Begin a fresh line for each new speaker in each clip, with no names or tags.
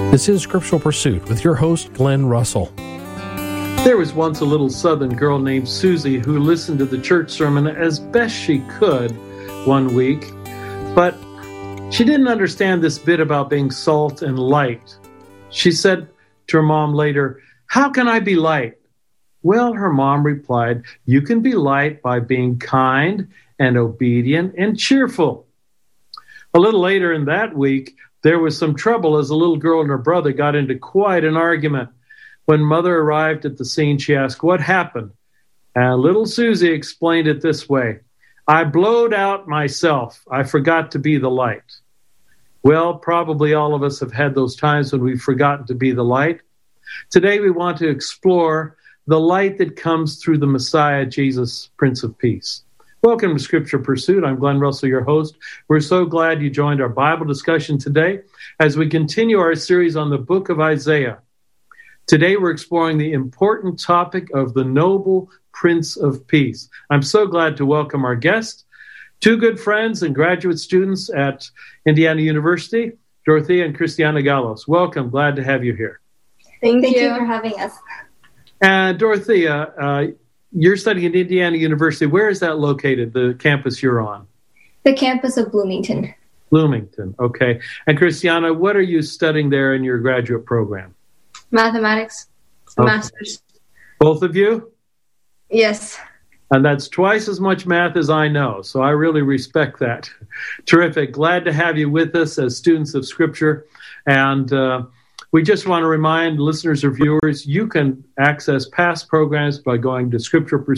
This is Scriptural Pursuit with your host, Glenn Russell.
There was once a little southern girl named Susie who listened to the church sermon as best she could one week, but she didn't understand this bit about being salt and light. She said to her mom later, "How can I be light?" Well, her mom replied, "You can be light by being kind and obedient and cheerful." A little later in that week, there was some trouble as a little girl and her brother got into quite an argument. When mother arrived at the scene, she asked, "What happened?" And little Susie explained it this way: "I blowed out myself. I forgot to be the light." Well, probably all of us have had those times when we've forgotten to be the light. Today we want to explore the light that comes through the Messiah, Jesus, Prince of Peace. Welcome to Scripture Pursuit. I'm Glenn Russell, your host. We're so glad you joined our Bible discussion today as we continue our series on the book of Isaiah. Today we're exploring the important topic of the noble Prince of Peace. I'm so glad to welcome our guests, two good friends and graduate students at Indiana University, Dorothea and Christiana Gallos. Welcome. Glad to have you here.
Thank you for having us.
And Dorothea, you're studying at Indiana University. Where is that located, the campus you're on?
The campus of Bloomington.
Bloomington, okay. And Christiana, what are you studying there in your graduate program?
Mathematics, master's.
Both of you?
Yes.
And that's twice as much math as I know, so I really respect that. Terrific. Glad to have you with us as students of Scripture. And we just want to remind listeners or viewers, you can access past programs by going to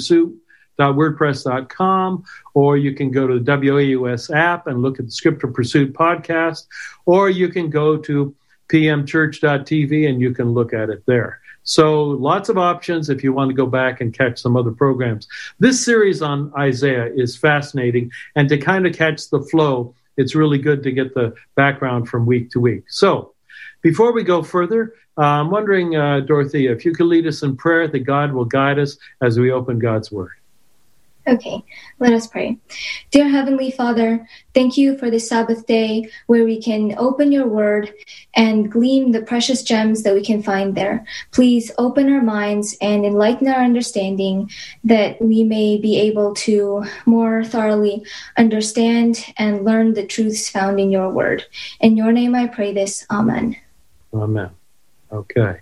scripturepursuit.wordpress.com, or you can go to the WAUS app and look at the Scripture Pursuit podcast, or you can go to pmchurch.tv and you can look at it there. So lots of options if you want to go back and catch some other programs. This series on Isaiah is fascinating, and to kind of catch the flow, it's really good to get the background from week to week. So before we go further, I'm wondering, Dorothea, if you could lead us in prayer that God will guide us as we open God's Word.
Okay, let us pray. Dear Heavenly Father, thank you for this Sabbath day where we can open your Word and glean the precious gems that we can find there. Please open our minds and enlighten our understanding that we may be able to more thoroughly understand and learn the truths found in your Word. In your name I pray this. Amen.
Amen. Okay.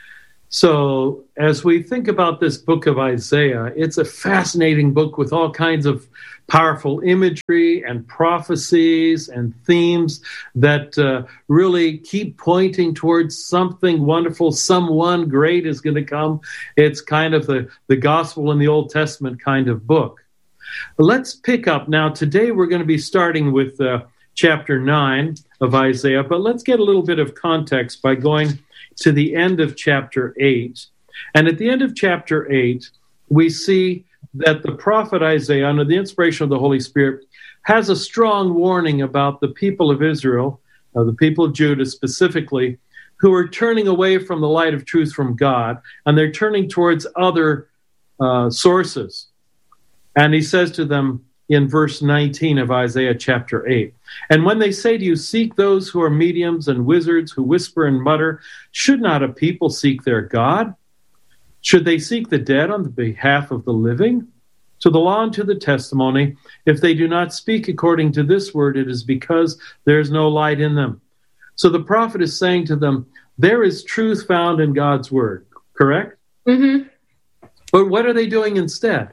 So as we think about this book of Isaiah, it's a fascinating book with all kinds of powerful imagery and prophecies and themes that really keep pointing towards something wonderful. Someone great is going to come. It's kind of the gospel in the Old Testament kind of book. Let's pick up now. Today we're going to be starting with chapter 9 of Isaiah, but let's get a little bit of context by going to the end of chapter 8. And at the end of chapter 8, we see that the prophet Isaiah, under the inspiration of the Holy Spirit, has a strong warning about the people of Israel, the people of Judah specifically, who are turning away from the light of truth from God, and they're turning towards other sources. And he says to them in verse 19 of Isaiah chapter 8, "And when they say to you, seek those who are mediums and wizards who whisper and mutter, should not a people seek their God? Should they seek the dead on the behalf of the living? To the law and to the testimony, if they do not speak according to this word, it is because there is no light in them." So the prophet is saying to them, there is truth found in God's word, correct?
Mm-hmm.
But what are they doing instead?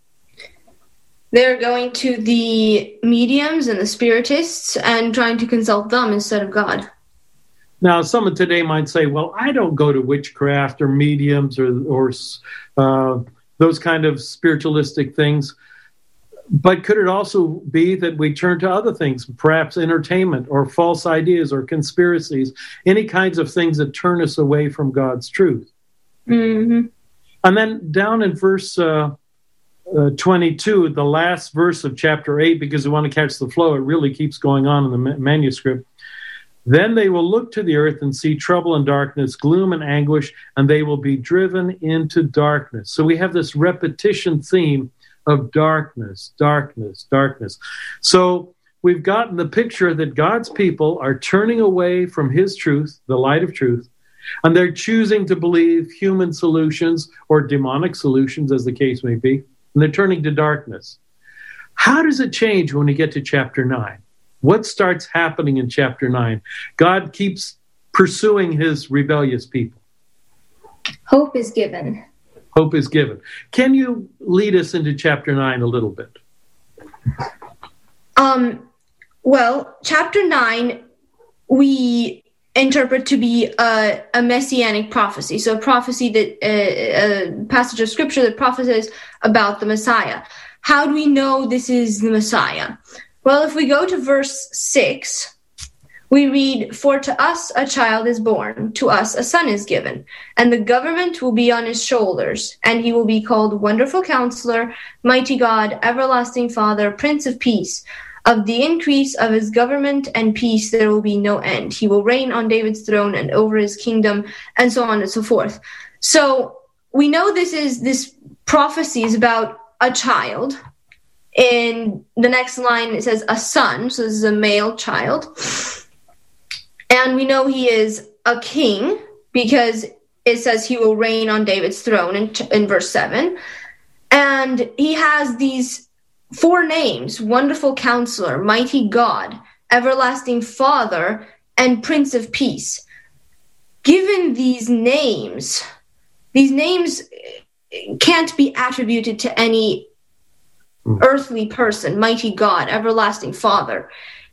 They're going to the mediums and the spiritists and trying to consult them instead of God.
Now, someone today might say, well, I don't go to witchcraft or mediums or those kind of spiritualistic things. But could it also be that we turn to other things, perhaps entertainment or false ideas or conspiracies, any kinds of things that turn us away from God's truth?
Mm-hmm.
And then down in verse 22, the last verse of chapter 8, because we want to catch the flow, it really keeps going on in the manuscript. Then they will look to the earth and see trouble and darkness, gloom and anguish, and they will be driven into darkness. So we have this repetition theme of darkness, darkness, darkness. So we've gotten the picture that God's people are turning away from his truth, the light of truth, and they're choosing to believe human solutions or demonic solutions, as the case may be, and they're turning to darkness. How does it change when we get to chapter 9? What starts happening in chapter 9? God keeps pursuing his rebellious people.
Hope is given.
Hope is given. Can you lead us into chapter 9 a little bit?
Well, chapter 9, we interpret to be a messianic prophecy. So a prophecy that, a passage of scripture that prophesies about the Messiah. How do we know this is the Messiah? Well, if we go to verse 6, we read, "For to us a child is born, to us a son is given, and the government will be on his shoulders, and he will be called Wonderful Counselor, Mighty God, Everlasting Father, Prince of Peace. Of the increase of his government and peace there will be no end. He will reign on David's throne and over his kingdom," and so on and so forth. So we know this prophecy is about a child. In the next line, it says a son, so this is a male child. And we know he is a king because it says he will reign on David's throne in verse 7. And he has these 4 names: Wonderful Counselor, Mighty God, Everlasting Father, and Prince of Peace. Given these names can't be attributed to any earthly person: Mighty God, Everlasting Father.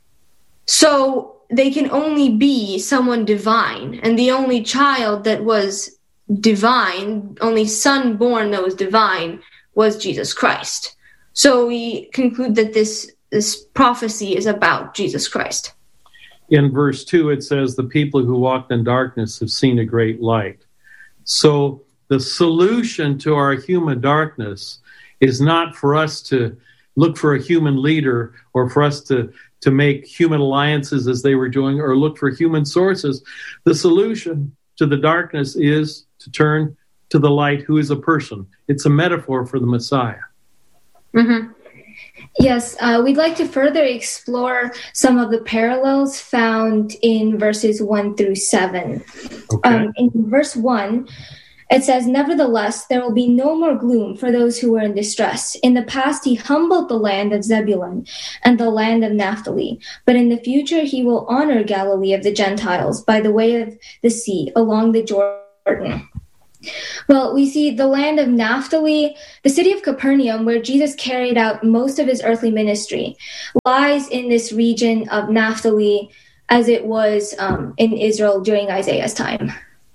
So they can only be someone divine. And the only child that was divine, only son born that was divine, was Jesus Christ. So we conclude that this prophecy is about Jesus Christ.
In verse 2, it says, "The people who walked in darkness have seen a great light." So the solution to our human darkness is not for us to look for a human leader or for us to make human alliances as they were doing or look for human sources. The solution to the darkness is to turn to the light, who is a person. It's a metaphor for the Messiah.
Mm-hmm. Yes, we'd like to further explore some of the parallels found in verses 1 through 7.
Okay.
In verse 1, it says, "Nevertheless, there will be no more gloom for those who were in distress. In the past, he humbled the land of Zebulun and the land of Naphtali. But in the future, he will honor Galilee of the Gentiles by the way of the sea along the Jordan." Well, we see the land of Naphtali, the city of Capernaum, where Jesus carried out most of his earthly ministry, lies in this region of Naphtali as it was in Israel during Isaiah's time.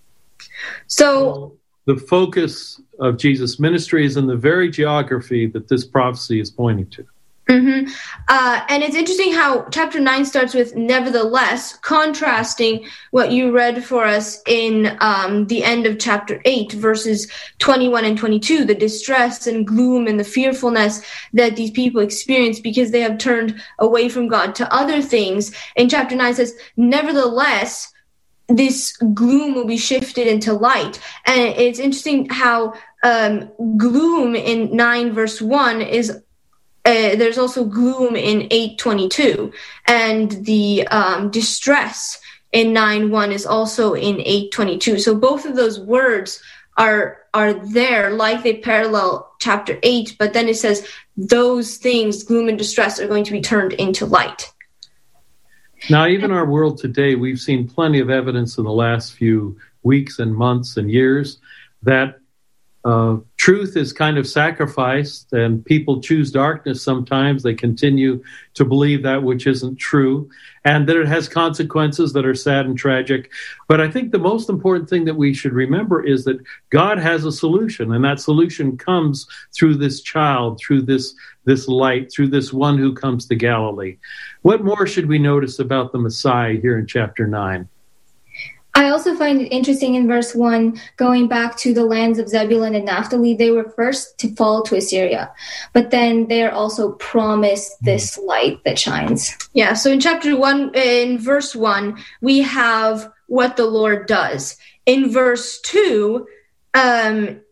So
the focus of Jesus' ministry is in the very geography that this prophecy is pointing to.
Mm-hmm. And it's interesting how chapter 9 starts with "nevertheless," contrasting what you read for us in the end of chapter 8, verses 21 and 22, the distress and gloom and the fearfulness that these people experience because they have turned away from God to other things. In chapter 9 it says, "Nevertheless, this gloom will be shifted into light." And it's interesting how gloom in 9 verse 1 is there's also gloom in 8:22, and the distress in 9:1 is also in 8:22. So both of those words are there, like they parallel chapter 8, but then it says those things, gloom and distress, are going to be turned into light.
Now, even our world today, we've seen plenty of evidence in the last few weeks and months and years that truth is kind of sacrificed, and people choose darkness sometimes. They continue to believe that which isn't true, and that it has consequences that are sad and tragic. But I think the most important thing that we should remember is that God has a solution, and that solution comes through this child, through this light, through this one who comes to Galilee. What more should we notice about the Messiah here in chapter 9?
I also find it interesting in verse 1, going back to the lands of Zebulun and Naphtali, they were first to fall to Assyria, but then they are also promised this light that shines.
Yeah, so in chapter 1, in verse 1, we have what the Lord does. In verse 2,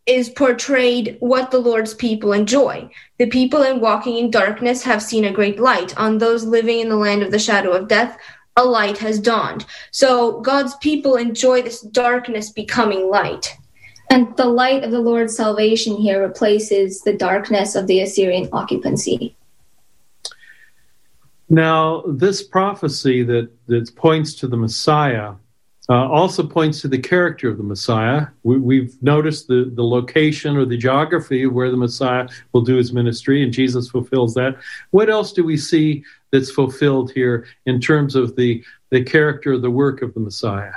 is portrayed what the Lord's people enjoy. The people walking in darkness have seen a great light. On those living in the land of the shadow of death, a light has dawned. So God's people enjoy this darkness becoming light.
And the light of the Lord's salvation here replaces the darkness of the Assyrian occupancy.
Now, this prophecy that points to the Messiah also points to the character of the Messiah. We've noticed the location or the geography of where the Messiah will do his ministry, and Jesus fulfills that. What else do we see that's fulfilled here in terms of the character of the work of the Messiah?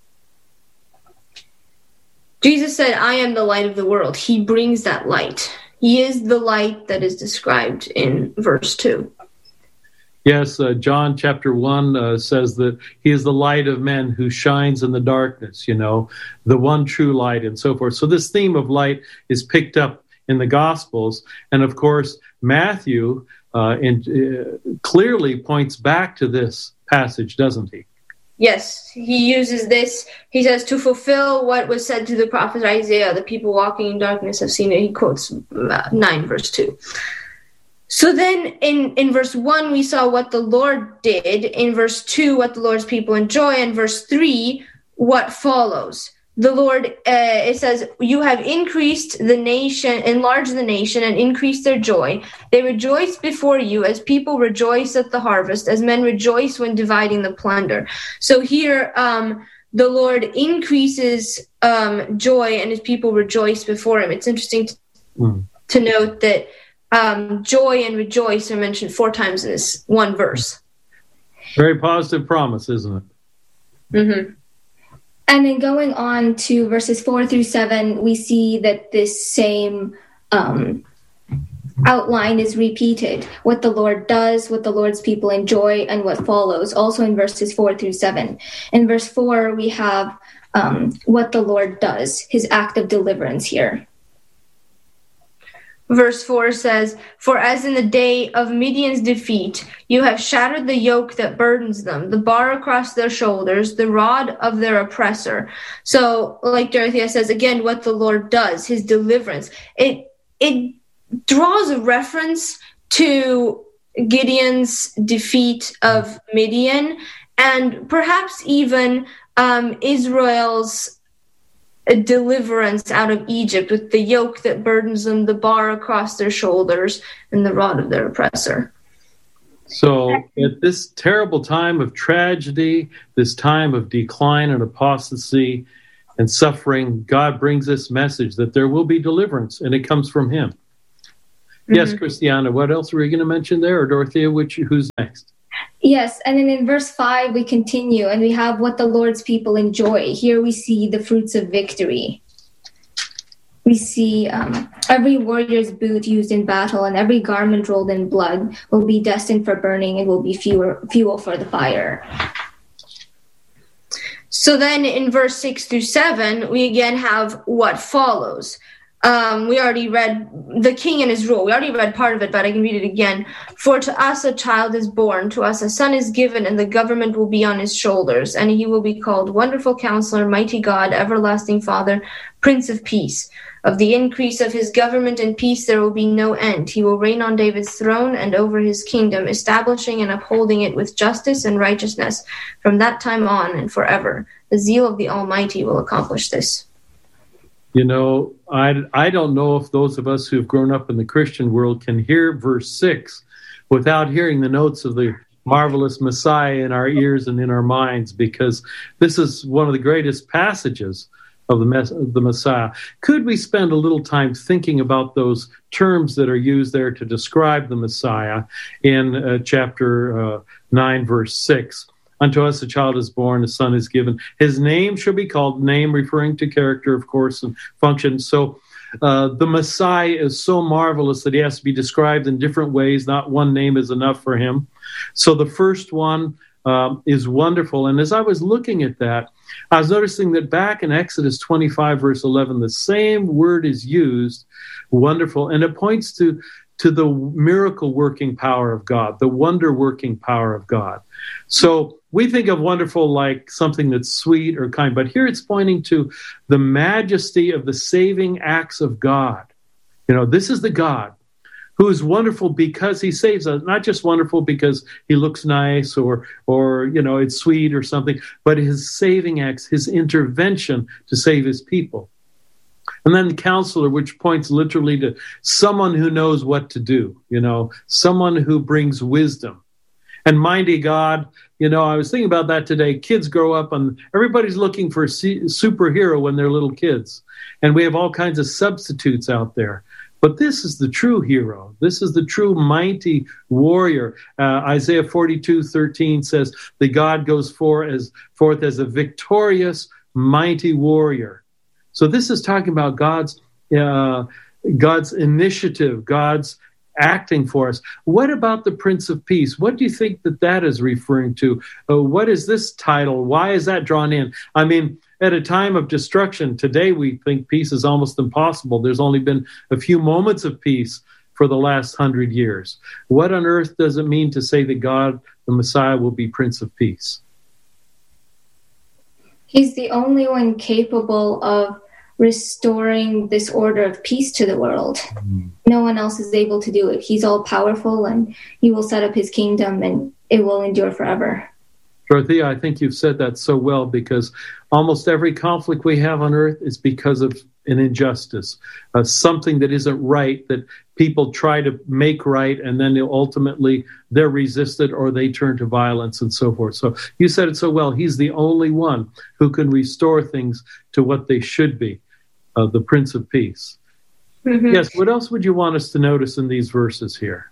Jesus said, I am the light of the world. He brings that light. He is the light that is described in verse 2.
Yes, John chapter 1 says that he is the light of men who shines in the darkness, the one true light and so forth. So this theme of light is picked up in the Gospels. And of course, Matthew clearly points back to this passage, doesn't he?
Yes, he uses this. He says, to fulfill what was said to the prophet Isaiah, the people walking in darkness have seen it. He quotes 9 verse 2. So then in verse 1, we saw what the Lord did. In verse 2, what the Lord's people enjoy. In verse 3, what follows. The Lord, it says, you have increased the nation, enlarged the nation, and increased their joy. They rejoice before you as people rejoice at the harvest, as men rejoice when dividing the plunder. So here, the Lord increases joy, and his people rejoice before him. It's interesting to note that joy and rejoice are mentioned 4 times in this one verse.
Very positive promise, isn't it?
Mm-hmm. And then going on to verses 4 through 7, we see that this same outline is repeated. What the Lord does, what the Lord's people enjoy, and what follows, also in verses 4 through 7. In verse 4, we have what the Lord does, his act of deliverance here.
Verse 4 says, for as in the day of Midian's defeat, you have shattered the yoke that burdens them, the bar across their shoulders, the rod of their oppressor. So, like Dorothea says, again, what the Lord does, his deliverance. It draws a reference to Gideon's defeat of Midian, and perhaps even Israel's a deliverance out of Egypt with the yoke that burdens them, the bar across their shoulders, and the rod of their oppressor.
So at this terrible time of tragedy, this time of decline and apostasy and suffering, God brings this message that there will be deliverance, and it comes from him. Mm-hmm. Yes, Christiana, what else were you going to mention there? Or Dorothea, who's next?
Yes, and then in verse 5, we continue, and we have what the Lord's people enjoy. Here we see the fruits of victory. We see every warrior's boot used in battle and every garment rolled in blood will be destined for burning and will be fuel for the fire.
So then in verse 6 through 7, we again have what follows. We already read the king and his rule. We already read part of it, but I can read it again. For to us a child is born, to us a son is given, and the government will be on his shoulders, and he will be called Wonderful Counselor, Mighty God, Everlasting Father, Prince of Peace. Of the increase of his government and peace there will be no end. He will reign on David's throne and over his kingdom, establishing and upholding it with justice and righteousness from that time on and forever. The zeal of the Almighty will accomplish this.
You know, I don't know if those of us who've grown up in the Christian world can hear verse 6 without hearing the notes of the marvelous Messiah in our ears and in our minds, because this is one of the greatest passages of the Messiah. Could we spend a little time thinking about those terms that are used there to describe the Messiah in chapter 9, verse 6? Unto us a child is born, a son is given. His name shall be called, name referring to character, of course, and function. So the Messiah is so marvelous that he has to be described in different ways. Not one name is enough for him. So the first one is wonderful. And as I was looking at that, I was noticing that back in Exodus 25, verse 11, the same word is used, wonderful, and it points to the miracle-working power of God, the wonder-working power of God. So we think of wonderful like something that's sweet or kind, but here it's pointing to the majesty of the saving acts of God. This is the God who is wonderful because he saves us, not just wonderful because he looks nice or it's sweet or something, but his saving acts, his intervention to save his people. And then the Counselor, which points literally to someone who knows what to do, someone who brings wisdom. And Mighty God, I was thinking about that today. Kids grow up and everybody's looking for a superhero when they're little kids. And we have all kinds of substitutes out there. But this is the true hero. This is the true mighty warrior. Isaiah 42:13 says, the God goes forth as a victorious, mighty warrior. So this is talking about God's initiative, God's acting for us. What about the Prince of Peace? What do you think that is referring to? What is this title? Why is that drawn in? I mean, at a time of destruction, today we think peace is almost impossible. There's only been a few moments of peace for the last 100 years. What on earth does it mean to say that God, the Messiah, will be Prince of Peace?
He's the only one capable of restoring this order of peace to the world. No one else is able to do it. He's all powerful, and he will set up his kingdom, and it will endure forever.
Dorothea, I think you've said that so well, because almost every conflict we have on earth is because of an injustice, something that isn't right, that people try to make right, and then ultimately they're resisted or they turn to violence and so forth. So you said it so well. He's the only one who can restore things to what they should be, the Prince of Peace. Mm-hmm. Yes, what else would you want us to notice in these verses here?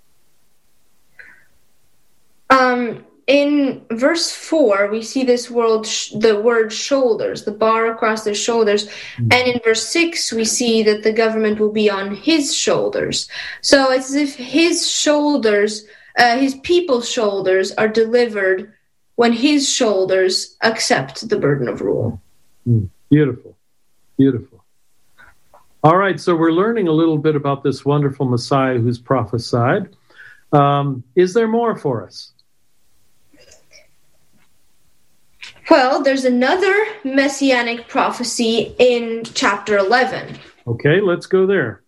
In verse 4, we see the word shoulders, the bar across their shoulders. Mm-hmm. And in verse 6, we see that the government will be on his shoulders. So it's as if his shoulders, his people's shoulders, are delivered when his shoulders accept the burden of rule.
Beautiful. Beautiful. All right, so we're learning a little bit about this wonderful Messiah who's prophesied. Is there more for us?
Well, there's another messianic prophecy in chapter 11.
Okay, let's go there.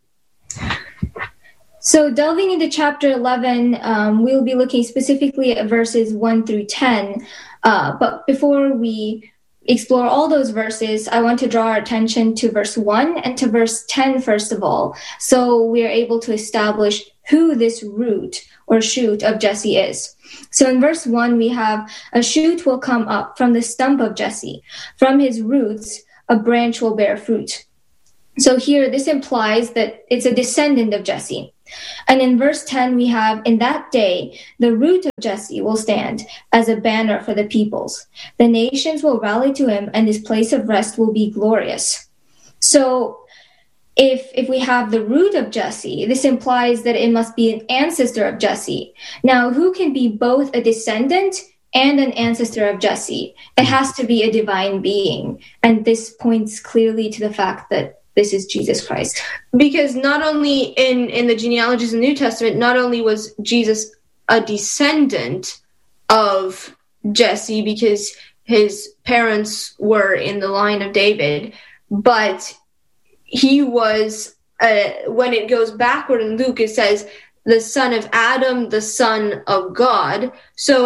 So delving into chapter 11, we'll be looking specifically at verses 1 through 10. But before we explore all those verses, I want to draw our attention to verse 1 and to verse 10, first of all, so we are able to establish who this root or shoot of Jesse is. So in verse 1, we have, a shoot will come up from the stump of Jesse. From his roots, a branch will bear fruit. So here, this implies that it's a descendant of Jesse. And in verse 10, we have, in that day, the root of Jesse will stand as a banner for the peoples. The nations will rally to him, and his place of rest will be glorious. So if we have the root of Jesse, this implies that it must be an ancestor of Jesse. Now, who can be both a descendant and an ancestor of Jesse? It has to be a divine being. And this points clearly to the fact that this is Jesus Christ.
Because not only in the genealogies in the New Testament, not only was Jesus a descendant of Jesse because his parents were in the line of David, but he was, when it goes backward in Luke, it says the son of Adam, the son of God. So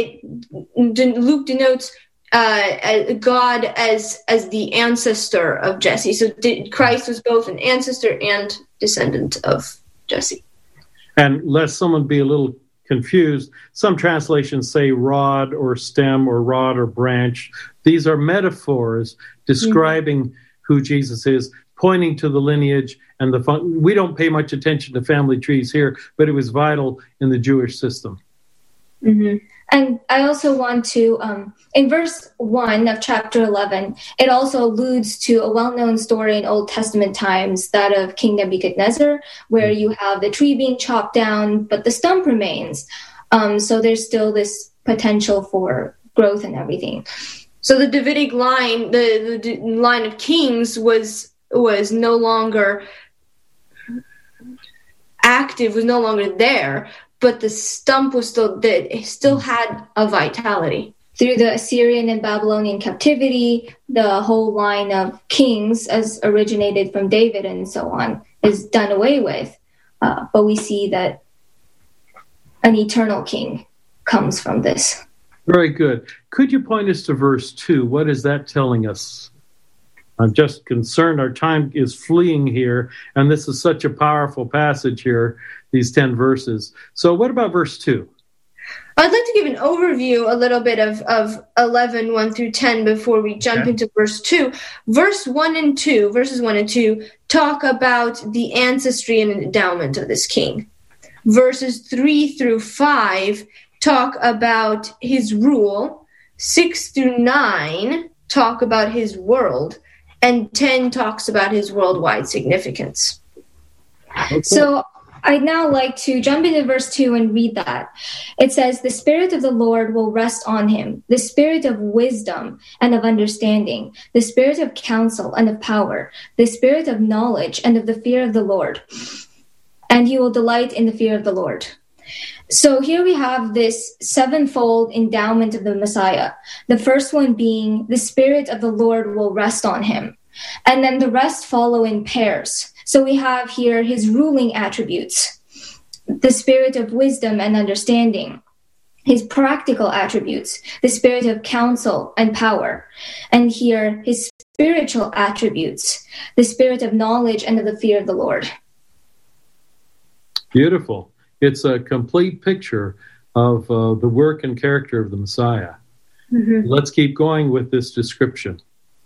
Luke denotes God as the ancestor of Jesse. So Christ was both an ancestor and descendant of Jesse.
And lest someone be a little confused, some translations say rod or stem or rod or branch. These are metaphors describing who Jesus is, pointing to the lineage and we don't pay much attention to family trees here, but it was vital in the Jewish system.
Mm-hmm. And I also want to, in verse 1 of chapter 11, it also alludes to a well-known story in Old Testament times, that of King Nebuchadnezzar, where you have the tree being chopped down, but the stump remains. So there's still this potential for growth and everything.
So the Davidic line, the line of kings was no longer active, was no longer there, but the stump was still had a vitality.
Through the Assyrian and Babylonian captivity, the whole line of kings, as originated from David and so on, is done away with. But we see that an eternal king comes from this.
Very good. Could you point us to verse 2? What is that telling us? I'm just concerned our time is fleeing here, and this is such a powerful passage here, these 10 verses. So what about verse 2?
I'd like to give an overview a little bit of 11, 1 through 10 before we jump into verse 2. Verses 1 and 2 talk about the ancestry and endowment of this king. Verses 3 through 5 talk about his rule. 6 through 9 talk about his world. And 10 talks about his worldwide significance.
Okay.
So I'd now like to jump into verse 2 and read that. It says, "The Spirit of the Lord will rest on him, the Spirit of wisdom and of understanding, the Spirit of counsel and of power, the Spirit of knowledge and of the fear of the Lord. And he will delight in the fear of the Lord." So here we have this sevenfold endowment of the Messiah. The first one being the Spirit of the Lord will rest on him. And then the rest follow in pairs. So we have here his ruling attributes, the Spirit of wisdom and understanding, his practical attributes, the Spirit of counsel and power, and here his spiritual attributes, the Spirit of knowledge and of the fear of the Lord.
Beautiful. It's a complete picture of the work and character of the Messiah. Mm-hmm. Let's keep going with this description.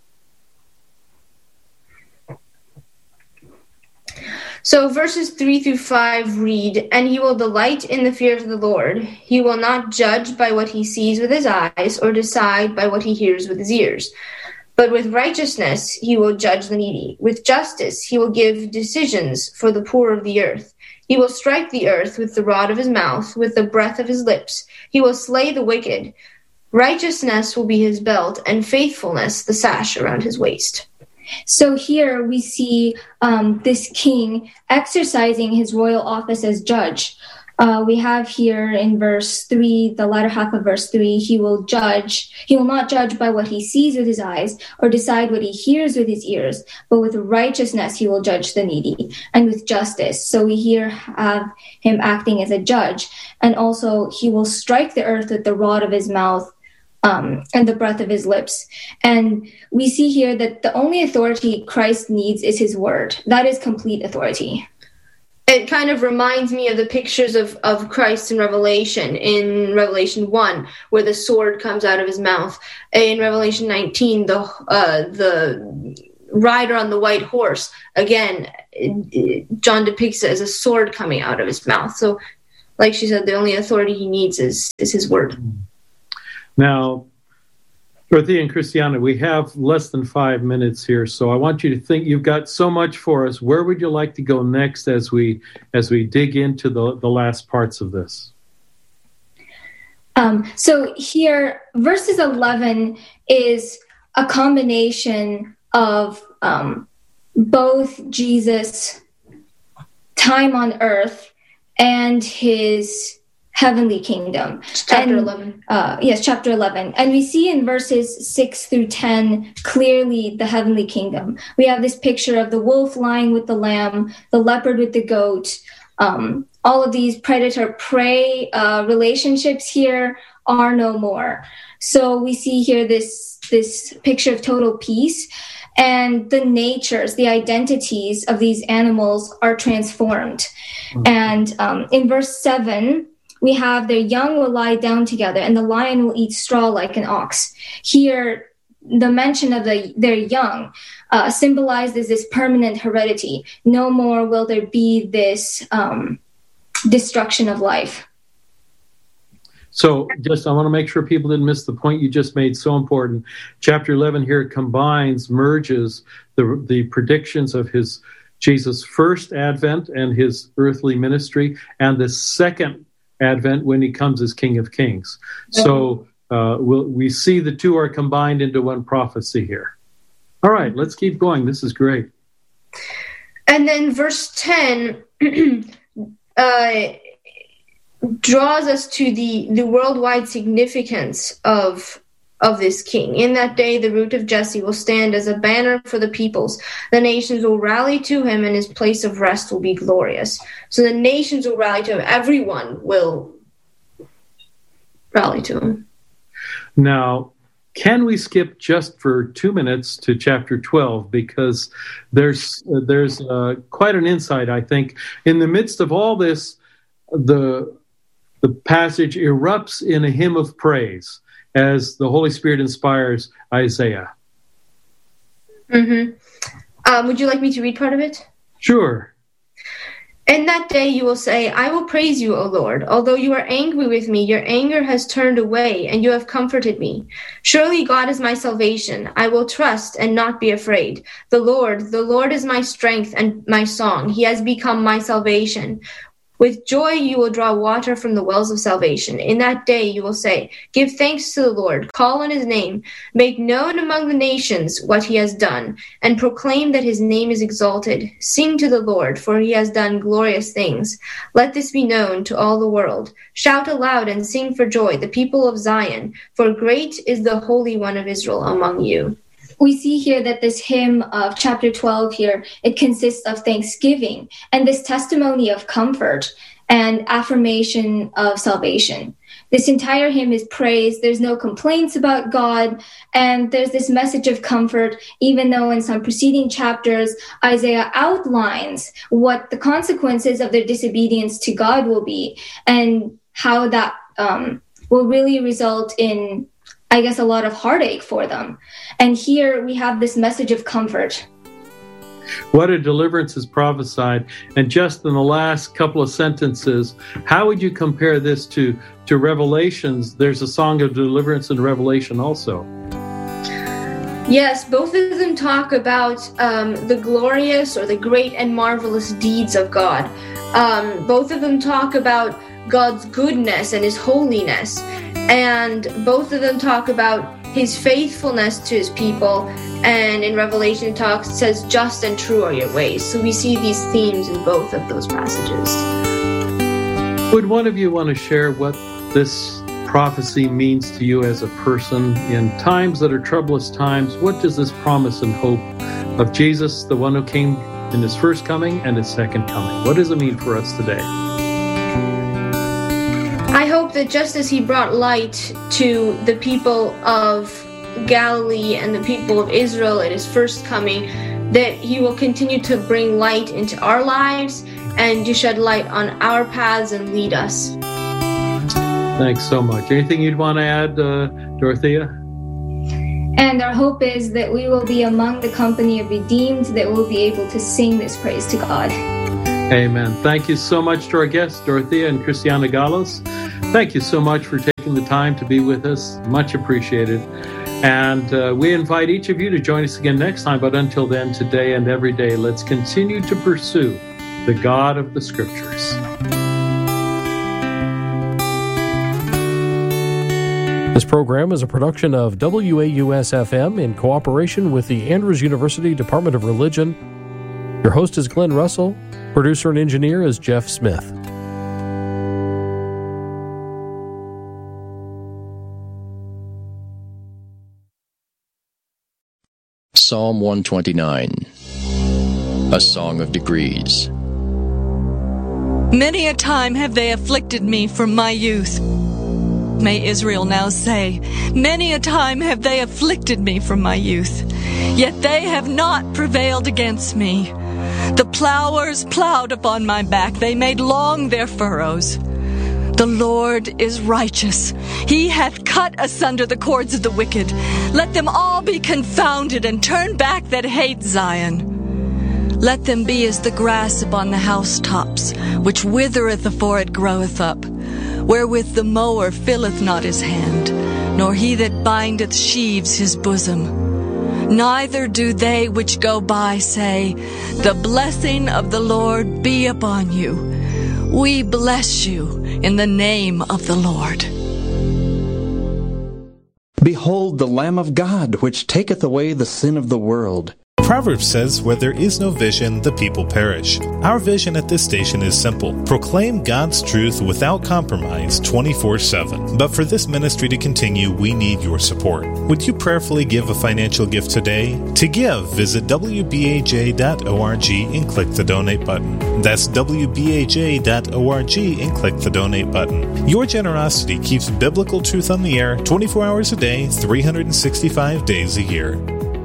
So verses 3 through 5 read, "And he will delight in the fear of the Lord. He will not judge by what he sees with his eyes or decide by what he hears with his ears. But with righteousness he will judge the needy. With justice he will give decisions for the poor of the earth. He will strike the earth with the rod of his mouth, with the breath of his lips. He will slay the wicked. Righteousness will be his belt, and faithfulness the sash around his waist."
So here we see this king exercising his royal office as judge. We have here in verse 3, the latter half of verse 3, he will not judge by what he sees with his eyes or decide what he hears with his ears, but with righteousness he will judge the needy, and with justice. So we here have him acting as a judge, and also he will strike the earth with the rod of his mouth, and the breath of his lips. And we see here that the only authority Christ needs is his word. That is complete authority.
It kind of reminds me of the pictures of Christ in Revelation 1, where the sword comes out of his mouth. In Revelation 19, the rider on the white horse, again, John depicts it as a sword coming out of his mouth. So, like she said, the only authority he needs is his word.
Now, Dorothea and Christiana, we have less than 5 minutes here, so I want you to think. You've got so much for us. Where would you like to go next as we dig into the last parts of this?
So here, verses 11 is a combination of both Jesus' time on earth and his heavenly kingdom.
Chapter 11.
Yes, chapter 11. And we see in verses 6 through 10 clearly the heavenly kingdom. We have this picture of the wolf lying with the lamb, the leopard with the goat. All of these predator-prey relationships here are no more. So we see here this picture of total peace, and the natures, the identities of these animals are transformed. Mm-hmm. And in verse 7, we have their young will lie down together, and the lion will eat straw like an ox. Here, the mention of their young symbolizes this permanent heredity. No more will there be this destruction of life.
So I want to make sure people didn't miss the point you just made, so important. Chapter 11 here merges the predictions of Jesus' first advent and his earthly ministry, and the second advent when he comes as King of Kings. So we see the two are combined into one prophecy here. All right, let's keep going. This is great.
And then verse 10, draws us to the worldwide significance of this king. In that day, the root of Jesse will stand as a banner for the peoples. The nations will rally to him, and his place of rest will be glorious. So the nations will rally to him. Everyone will rally to him.
Now, can we skip just for 2 minutes to chapter 12? Because there's quite an insight, I think. In the midst of all this, the passage erupts in a hymn of praise as the Holy Spirit inspires Isaiah.
Mm-hmm. Would you like me to read part of it?
Sure.
In that day you will say, I will praise you, O Lord. Although you are angry with me, your anger has turned away, and you have comforted me. Surely God is my salvation. I will trust and not be afraid. The Lord is my strength and my song. He has become my salvation. With joy you will draw water from the wells of salvation. In that day you will say, give thanks to the Lord, call on his name, make known among the nations what he has done, and proclaim that his name is exalted. Sing to the Lord, for he has done glorious things. Let this be known to all the world. Shout aloud and sing for joy, the people of Zion, for great is the Holy One of Israel among you.
We see here that this hymn of chapter 12 here, it consists of thanksgiving and this testimony of comfort and affirmation of salvation. This entire hymn is praise. There's no complaints about God, and there's this message of comfort, even though in some preceding chapters, Isaiah outlines what the consequences of their disobedience to God will be and how that will really result in, I guess, a lot of heartache for them. And here we have this message of comfort.
What a deliverance is prophesied. And just in the last couple of sentences, how would you compare this to Revelations? There's a song of deliverance in Revelation also.
Yes, both of them talk about the glorious or the great and marvelous deeds of God. Both of them talk about God's goodness and his holiness. And both of them talk about his faithfulness to his people. And in Revelation it says, just and true are your ways. So we see these themes in both of those passages.
Would one of you want to share what this prophecy means to you as a person in times that are troublous times? What does this promise and hope of Jesus, the one who came in his first coming and his second coming, what does it mean for us today?
I hope that just as he brought light to the people of Galilee and the people of Israel at his first coming, that he will continue to bring light into our lives and to shed light on our paths and lead us.
Thanks so much. Anything you'd want to add, Dorothea?
And our hope is that we will be among the company of redeemed, that we'll be able to sing this praise to God.
Amen. Thank you so much to our guests, Dorothea and Christiana Galos. Thank you so much for taking the time to be with us. Much appreciated. And we invite each of you to join us again next time. But until then, today and every day, let's continue to pursue the God of the Scriptures.
This program is a production of WAUS-FM in cooperation with the Andrews University Department of Religion. Your host is Glenn Russell. Producer and engineer is Jeff Smith.
Psalm 129, a song of degrees.
Many a time have they afflicted me from my youth. May Israel now say, many a time have they afflicted me from my youth, yet they have not prevailed against me. The plowers plowed upon my back, they made long their furrows. The Lord is righteous. He hath cut asunder the cords of the wicked. Let them all be confounded and turn back that hate Zion. Let them be as the grass upon the housetops, which withereth afore it groweth up, wherewith the mower filleth not his hand, nor he that bindeth sheaves his bosom. Neither do they which go by say, the blessing of the Lord be upon you. We bless you in the name of the Lord.
Behold the Lamb of God, which taketh away the sin of the world. Proverbs says, where there is no vision, the people perish. Our vision at this station is simple. Proclaim God's truth without compromise 24/7. But for this ministry to continue, we need your support. Would you prayerfully give a financial gift today? To give, visit wbaj.org and click the donate button. That's wbaj.org and click the donate button. Your generosity keeps biblical truth on the air 24 hours a day, 365 days a year.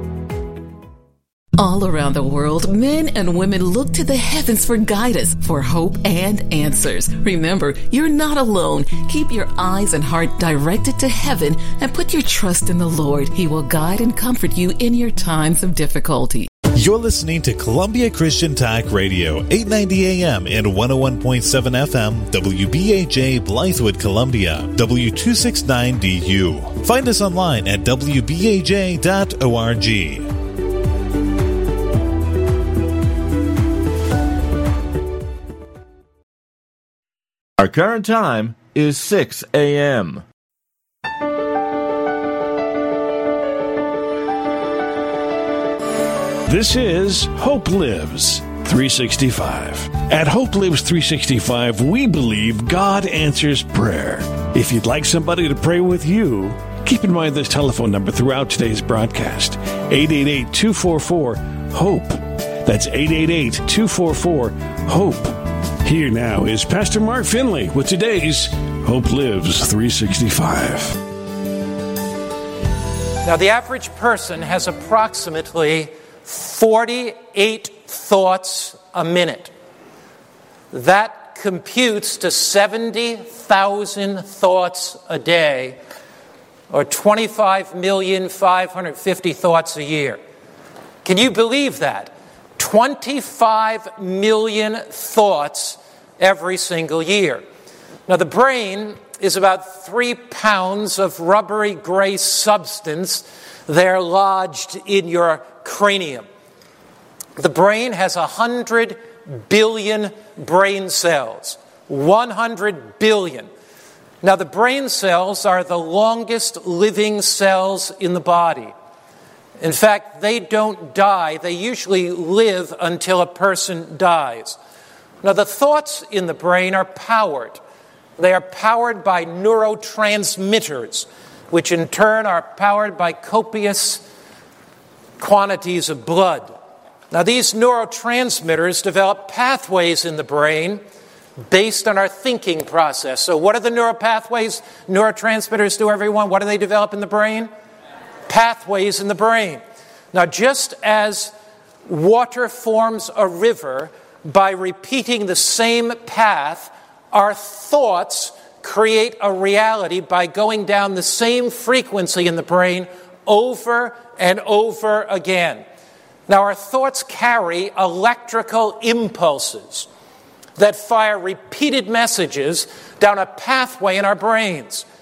All around the world, men and women look to the heavens for guidance, for hope and answers. Remember, you're not alone. Keep your eyes and heart directed to heaven and put your trust in the Lord. He will guide and comfort you in your times of difficulty.
You're listening to Columbia Christian Talk Radio, 890 AM and 101.7 FM, WBAJ Blythewood, Columbia, W269DU. Find us online at wbaj.org.
Our current time is 6 a.m.
This is Hope Lives 365. At Hope Lives 365, we believe God answers prayer. If you'd like somebody to pray with you, keep in mind this telephone number throughout today's broadcast, 888-244-HOPE. That's 888-244-HOPE. Here now is Pastor Mark Finley with today's Hope Lives 365.
Now, the average person has approximately 48 thoughts a minute. That computes to 70,000 thoughts a day, or 25,550,000 thoughts a year. Can you believe that? 25 million thoughts every single year. Now, the brain is about 3 pounds of rubbery gray substance there lodged in your cranium. The brain has 100 billion brain cells. 100 billion. Now, the brain cells are the longest living cells in the body. In fact, they don't die. They usually live until a person dies. Now, the thoughts in the brain are powered. They are powered by neurotransmitters, which in turn are powered by copious quantities of blood. Now, these neurotransmitters develop pathways in the brain based on our thinking process. So what are the neurotransmitters do, everyone? What do they develop in the brain? Pathways in the brain. Now, just as water forms a river by repeating the same path, our thoughts create a reality by going down the same frequency in the brain over and over again. Now, our thoughts carry electrical impulses that fire repeated messages down a pathway in our brains.